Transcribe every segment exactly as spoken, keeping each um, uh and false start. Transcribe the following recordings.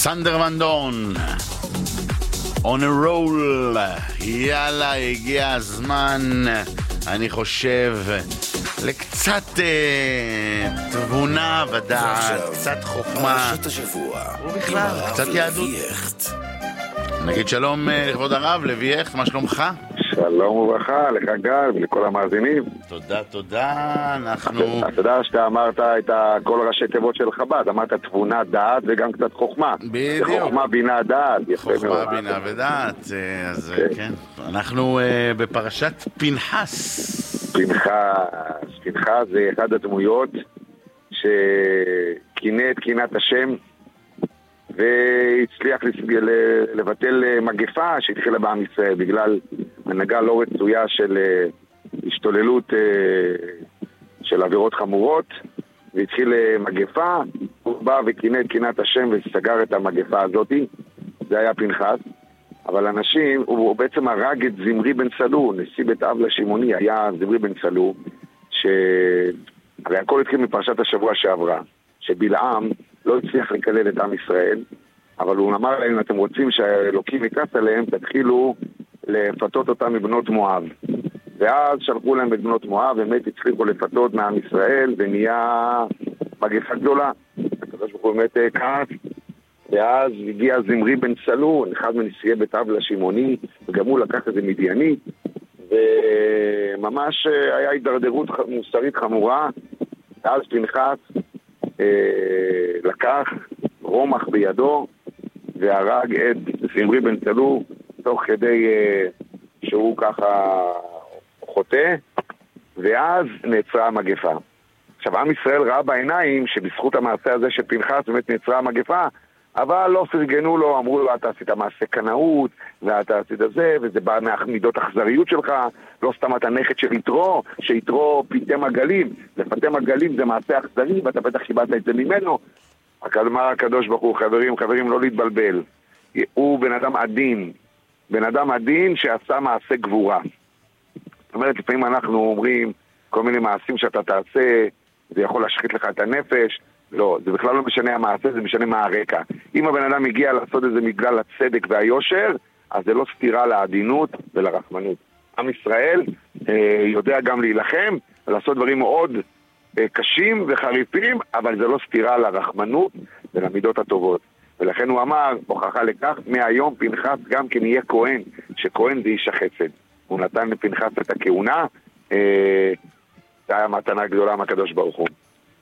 סנדר ון דורן on a roll. יאללה, הגיע הזמן, אני חושב, לקצת אה, תבונה ודעת, קצת חוכמה ובכלל קצת יהדות. נגיד שלום לכבוד הרב לוי הכט, מה שלומך? שלום וברכה, לך גל ולכל המאזינים. תודה, תודה. אנחנו... אתה יודע שאתה אמרת את כל ראשי תיבות של חב"ד, אמרת תבונה, דעת וגם קצת חוכמה. בדיוק. חוכמה, בינה, דעת. חוכמה, בינה ודעת. אז כן. אנחנו בפרשת פנחס. פנחס. פנחס זה אחד הדמויות שכינה את קינת השם והצליח לבטל מגפה שהתחילה בעם ישראל בגלל הנהגה לא רצויה של השתוללות של עבירות חמורות, והתחיל מגפה. הוא בא וכינה את קינת השם וסגר את המגפה הזאת. זה היה פנחס. אבל אנשים, הוא בעצם הרג את זמרי בן סלו, נשיא בית אב לשמעוני היה זמרי בן סלו, הרי הכל התחיל מפרשת השבוע שעברה, שבלעם לא הצליח לקלל את עם ישראל, אבל הוא אמר להם, אתם רוצים שהאלוקים יכעס עליהם, תתחילו לפתות אותם מבנות מואב. ואז שלחו להם את בנות מואב, באמת הצליחו לפתות מעם ישראל, ונהיה מגפה גדולה. הקדוש ברוך הוא באמת כעס, ואז הגיע זמרי בן סלו, אחד מנשיאי בית אב לשמעוני, וגם הוא לקח איזה מדייני, וממש היה הידרדרות מוסרית חמורה. ואז פנחס אה, לקח רומח בידו והרג את זמרי בן סלו תוך כדי אה, שהוא ככה חוטא, ואז נעצרה המגפה. עכשיו עם ישראל ראה בעיניים שבזכות המעשה הזה של פנחס באמת נעצרה המגפה, אבל לא פרגנו לו, אמרו לו אתה עשית מעשה קנאות ואתה עשית זה, וזה בא מהמידות אכזריות שלך, לא סתם אתה נכד של יתרו, שיתרו פיתם הגלים, לפתם הגלים זה מעשה אכזרי ואתה בטח קיבלת את זה ממנו. אמר הקדוש ברוך הוא, חברים, חברים לא להתבלבל, הוא בן אדם עדין, בן אדם עדין שעשה מעשה גבורה. זאת אומרת, לפעמים אנחנו אומרים כל מיני מעשים שאתה תעשה, זה יכול להשחית לך את הנפש, לא, זה בכלל לא משנה המעשה, זה משנה מה הרקע. אם הבן אדם הגיע לעשות את זה בגלל הצדק והיושר, אז זה לא סתירה לעדינות ולרחמנות. עם ישראל אה, יודע גם להילחם ולעשות דברים מאוד אה, קשים וחריפים, אבל זה לא סתירה לרחמנות ולמידות הטובות. ולכן הוא אמר, הוכחה לכך, מהיום פנחס גם כן יהיה כהן, שכהן זה איש החסד. הוא נתן לפנחס את הכהונה, אה, זה היה מתנה גדולה מהקדוש ברוך הוא.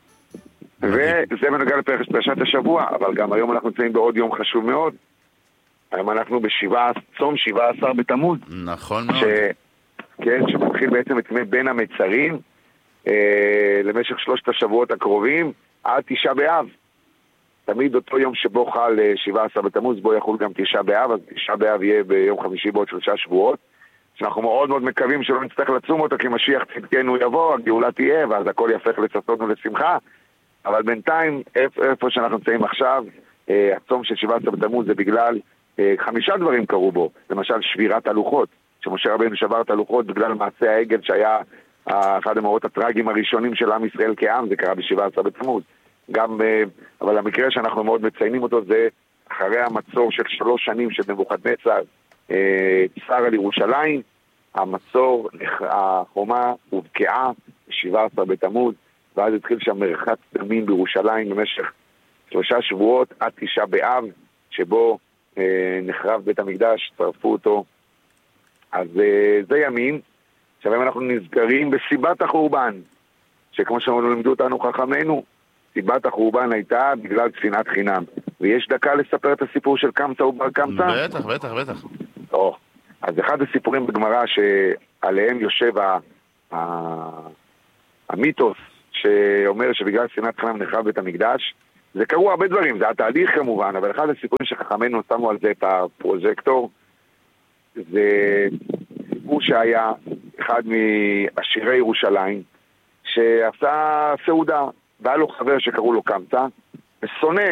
וזה בנוגע לפרשת השבוע, אבל גם היום אנחנו נמצאים בעוד יום חשוב מאוד. היום אנחנו בשבעה, צום שבעה עשר בתמוז. נכון מאוד. ש... כן, שמתחיל בעצם את ימי בין המצרים אה, למשך שלושת השבועות הקרובים עד תשעה באב. תמיד אותו יום שבו חל שבעה עשר בתמוז, בו יחול גם תשעה באב, אז תשעה באב יהיה ביום חמישי בעוד שלושה שבועות. שאנחנו מאוד מאוד מקווים שלא נצטרך לצום אותו, כי משיח צדקנו יבוא, הגאולה תהיה, ואז הכל יהפך לששון ולשמחה. אבל בינתיים, איפה שאנחנו נמצאים עכשיו, הצום של שבעה עשר בתמוז זה בגלל חמישה דברים קרו בו. למשל שבירת הלוחות, שמשה רבנו שבר את הלוחות בגלל מעשה העגל שהיה אחד המאורעות הטרגיים הראשונים של עם ישראל כעם, זה קרה ב-שבעה עשר בתמוז. גם, אבל המקרה שאנחנו מאוד מציינים אותו זה אחרי המצור של שלוש שנים של נבוכדנצר צר על ירושלים, המצור, החומה הובקעה ב-שבעה עשר בתמוז, ואז התחיל שם מרחץ דמים בירושלים במשך שלושה שבועות עד תשעה באב, שבו אה, נחרב בית המקדש, צרפו אותו. אז אה, זה ימים. עכשיו אנחנו נזכרים בסיבת החורבן, שכמו שלמדו אותנו חכמינו, סיבת החורבן הייתה בגלל שנאת חינם. ויש דקה לספר את הסיפור של קמצא ובר קמצא? בטח, בטח, בטח. או, אז אחד הסיפורים בגמרא שעליהם יושב ה, ה, המיתוס, שאומר שבגלל שנאת חינם נחרב בית המקדש, זה קרו הרבה דברים, זה התהליך כמובן, אבל אחד הסיפורים שחכמינו שמו על זה את הפרוז'קטור, זה סיפור שהיה אחד מעשירי ירושלים, שעשה סעודה, והיה לו חבר שקראו לו קמצא, ושונא